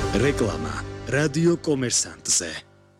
რეკლამა რადიო კომერსანტზე.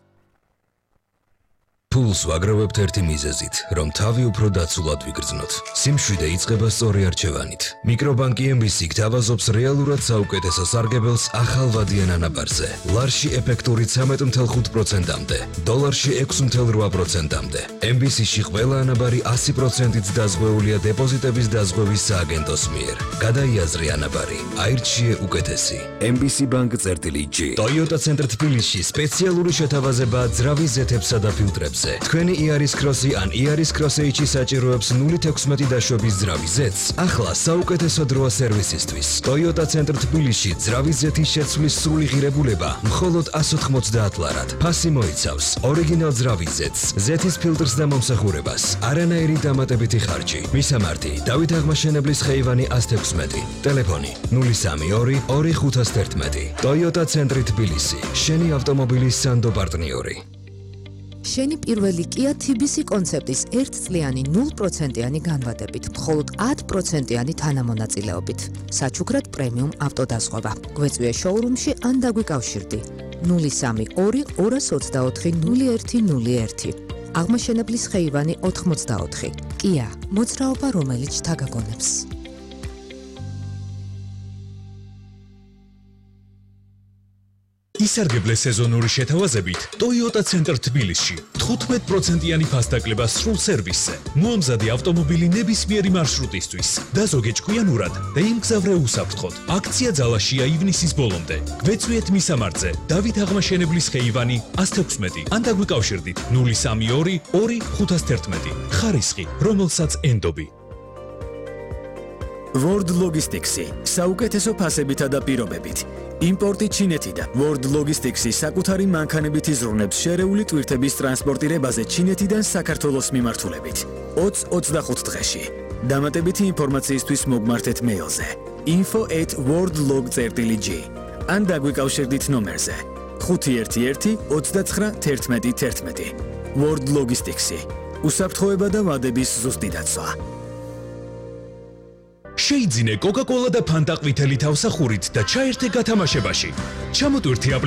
Pulls ვაგროვებთ ერთი მიზეზით, რომ თავი უფრო დაცულად ვიგრძნოთ. სიმშვიდე იწყება სწორი არჩევანით. მიკრობანკი MBC გთავაზობს რეალურად საუკეთესო სარგებელს ახალ ვადიან ანაბარზე. ლარში ეფექტური 13.5%-მდე, დოლარში 6.8%-მდე. MBC-ში ყველა ანაბარი 100%-ით დაზღვეულია დეპოზიტების დაზღვევის სააგენტოს მიერ. გადაიაზრე ანაბარი, აირჩიე უკეთესი. MBC Bank წერტილი G. Toyota ცენტრ თბილისში სპეციალური შეთავაზება ძრავის ზეთებსა და ფილტრებს. თქვენი იარის კროსი ან იარის კროსეიჩი საჭიროებს 0.16 დაშვების ძრავის ზეთს. ახლა საუკეთესო დროა სერვისისთვის. Toyota ცენტრ თბილისში ძრავის ზეთის შეცვლის სრული ღირებულება მხოლოდ 190 ლარად. ფასი მოიცავს ორიგინალ ძრავის ზეთს, ზეთის ფილტრს და მომსახურებას, არანაირი დამატებითი ხარჯი. მისამართი: დავით აღმაშენებლის ხეივანი 116. ტელეფონი 032 2511. Toyota ცენტრი თბილისი. შენი ავტომობილის სანდო პარტნიორი. შენი პირველი Kia TBC კონცეპტის 1 წლიანი 0%-იანი განვადებით, მხოლოდ 10%-იანი თანამონაწილეობით. საჩუქრად პრემიუმ ავტოდაზღვევა. გვეწვიე შოურუმში ან დაგვიკავშირდი. 032 224 0101. აღმაშენებლის ხეივანი 84. Kia, მოძრაობა რომელიც თაგაგონებს. ისარგებლე სეზონური შეთავაზებით Toyota ცენტრ თბილისში 15%-იანი ფასდაკლება სრულ სერვისზე. მოამზადე ავტომობილი ნებისმიერი მარშრუტისთვის. დაზოგე ჭკვიანურად და იმგზავრე უსაფრთხოდ. აქცია ძალაშია ივნისის ბოლომდე. გვეწვიეთ მისამართზე დავით აღმაშენებლის ხეივანი 116 ან დაგვიკავშირდით 032 2511. ხარისხი, რომელსაც ენდობი. World Logistics-ი საუკეთესო ფასებითა და პირობებით. იმპორტი ჩინეთიდან. World Logistics-ი საკუთარი მანქანებით იზრუნებს შერეული ტვირთების ტრანსპორტირებაზე ჩინეთიდან საქართველოს მიმართულებით. 20-25 დღეში. დამატებითი ინფორმაციისთვის მოგმართეთ მეილზე info@worldlog.g ან დაგვიკავშირდით ნომერზე 511 29 11 11. World Logistics-ი უსაფრთხოება და ვადების ზუსტი დაცვა. შეიძინე კოკა-კოლა და ფანტა ყვითელი თავსახურით და ჩაერთე გათამაშებაში. ჩამოტვირთი